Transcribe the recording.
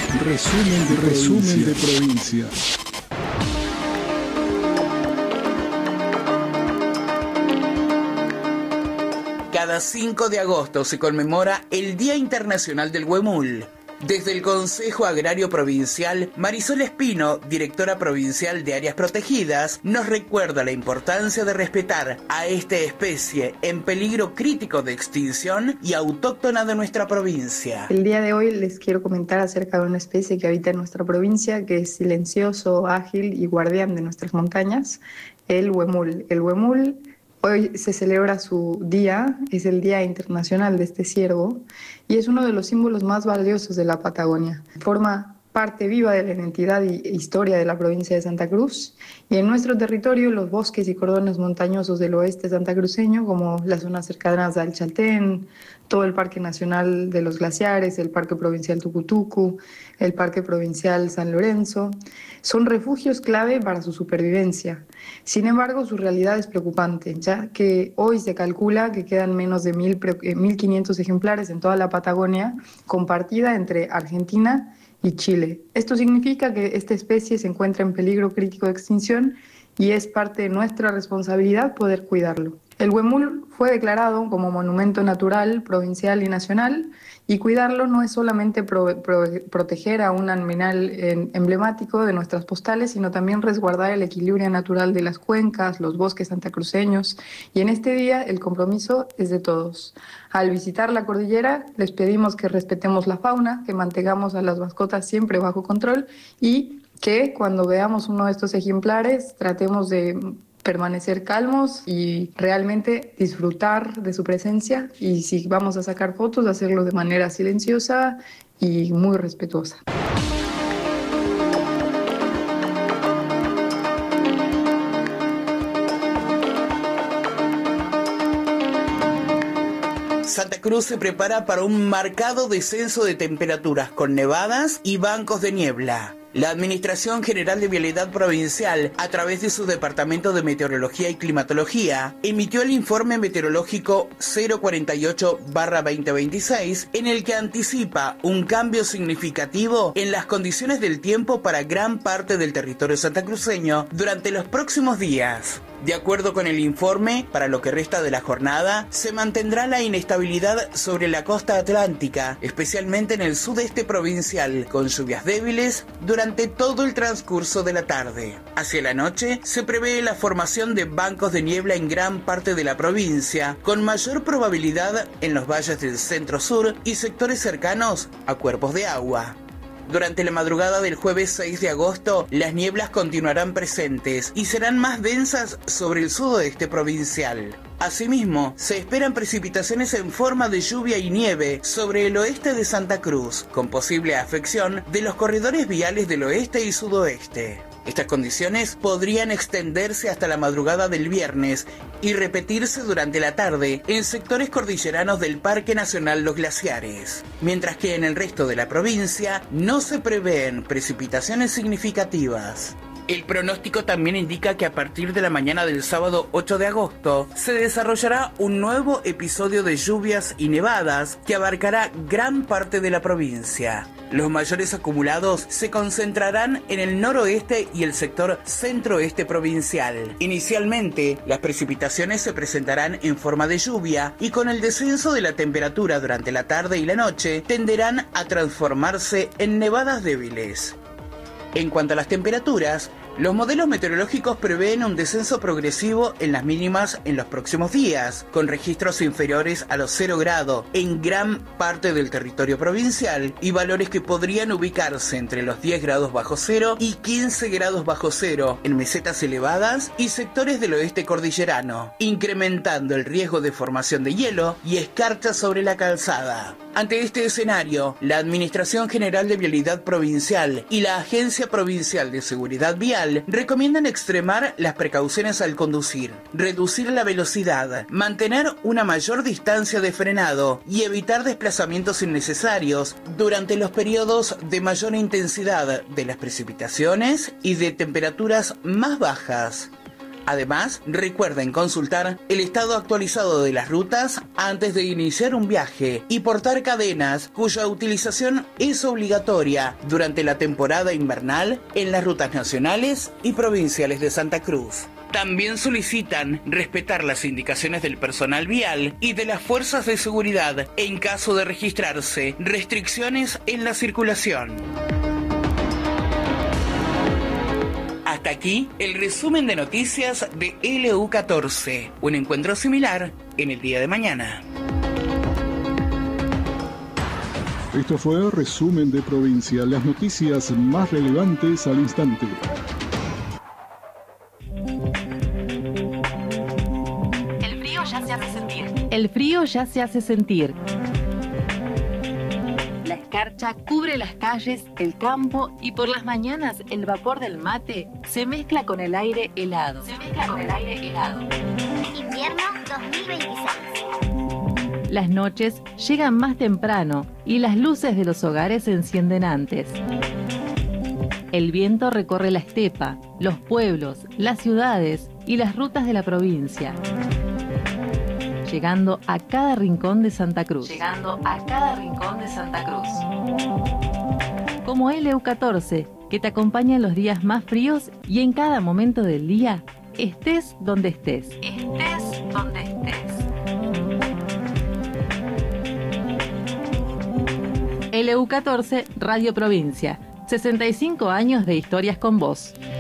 Resumen de provincia. Cada 5 de agosto se conmemora el Día Internacional del Huemul. Desde el Consejo Agrario Provincial, Marisol Espino, directora provincial de Áreas Protegidas, nos recuerda la importancia de respetar a esta especie en peligro crítico de extinción y autóctona de nuestra provincia. El día de hoy les quiero comentar acerca de una especie que habita en nuestra provincia, que es silencioso, ágil y guardián de nuestras montañas, el huemul. El huemul hoy se celebra su día, es el Día Internacional de este ciervo y es uno de los símbolos más valiosos de la Patagonia. Forma parte viva de la identidad e historia de la provincia de Santa Cruz y en nuestro territorio los bosques y cordones montañosos del oeste santacruceño, como las zonas cercanas al Chaltén, todo el Parque Nacional de los Glaciares, el Parque Provincial Tucutucu, el Parque Provincial San Lorenzo, son refugios clave para su supervivencia. Sin embargo, su realidad es preocupante, ya que hoy se calcula que quedan menos de 1.500 ejemplares en toda la Patagonia, compartida entre Argentina y Chile. Esto significa que esta especie se encuentra en peligro crítico de extinción y es parte de nuestra responsabilidad poder cuidarlo. El huemul fue declarado como monumento natural, provincial y nacional, y cuidarlo no es solamente proteger a un animal emblemático de nuestras postales, sino también resguardar el equilibrio natural de las cuencas, los bosques santacruceños, y en este día el compromiso es de todos. Al visitar la cordillera les pedimos que respetemos la fauna, que mantengamos a las mascotas siempre bajo control y que cuando veamos uno de estos ejemplares tratemos de permanecer calmos y realmente disfrutar de su presencia, y si vamos a sacar fotos, hacerlo de manera silenciosa y muy respetuosa. Santa Cruz se prepara para un marcado descenso de temperaturas con nevadas y bancos de niebla. La Administración General de Vialidad Provincial, a través de su Departamento de Meteorología y Climatología, emitió el informe meteorológico 048/2026, en el que anticipa un cambio significativo en las condiciones del tiempo para gran parte del territorio santacruceño durante los próximos días. De acuerdo con el informe, para lo que resta de la jornada, se mantendrá la inestabilidad sobre la costa atlántica, especialmente en el sudeste provincial, con lluvias débiles durante todo el transcurso de la tarde. Hacia la noche, se prevé la formación de bancos de niebla en gran parte de la provincia, con mayor probabilidad en los valles del centro-sur y sectores cercanos a cuerpos de agua. Durante la madrugada del jueves 6 de agosto, las nieblas continuarán presentes y serán más densas sobre el sudoeste provincial. Asimismo, se esperan precipitaciones en forma de lluvia y nieve sobre el oeste de Santa Cruz, con posible afección de los corredores viales del oeste y sudoeste. Estas condiciones podrían extenderse hasta la madrugada del viernes y repetirse durante la tarde en sectores cordilleranos del Parque Nacional Los Glaciares, mientras que en el resto de la provincia no se prevén precipitaciones significativas. El pronóstico también indica que a partir de la mañana del sábado 8 de agosto se desarrollará un nuevo episodio de lluvias y nevadas que abarcará gran parte de la provincia. Los mayores acumulados se concentrarán en el noroeste y el sector centroeste provincial. Inicialmente, las precipitaciones se presentarán en forma de lluvia y con el descenso de la temperatura durante la tarde y la noche tenderán a transformarse en nevadas débiles. En cuanto a las temperaturas, los modelos meteorológicos prevén un descenso progresivo en las mínimas en los próximos días, con registros inferiores a los 0 grados en gran parte del territorio provincial y valores que podrían ubicarse entre los 10 grados bajo cero y 15 grados bajo cero en mesetas elevadas y sectores del oeste cordillerano, incrementando el riesgo de formación de hielo y escarcha sobre la calzada. Ante este escenario, la Administración General de Vialidad Provincial y la Agencia Provincial de Seguridad Vial recomiendan extremar las precauciones al conducir, reducir la velocidad, mantener una mayor distancia de frenado y evitar desplazamientos innecesarios durante los periodos de mayor intensidad de las precipitaciones y de temperaturas más bajas. Además, recuerden consultar el estado actualizado de las rutas antes de iniciar un viaje y portar cadenas cuya utilización es obligatoria durante la temporada invernal en las rutas nacionales y provinciales de Santa Cruz. También solicitan respetar las indicaciones del personal vial y de las fuerzas de seguridad en caso de registrarse restricciones en la circulación. Hasta aquí el resumen de noticias de LU14. Un encuentro similar en el día de mañana. Esto fue el resumen de provincia, las noticias más relevantes al instante. El frío ya se hace sentir. El frío ya se hace sentir. La escarcha cubre las calles, el campo y por las mañanas el vapor del mate se mezcla con el aire helado. Invierno 2026. Las noches llegan más temprano y las luces de los hogares se encienden antes. El viento recorre la estepa, los pueblos, las ciudades y las rutas de la provincia, llegando a cada rincón de Santa Cruz. Como LU14, que te acompaña en los días más fríos y en cada momento del día, estés donde estés. LU14 Radio Provincia, 65 años de historias con vos.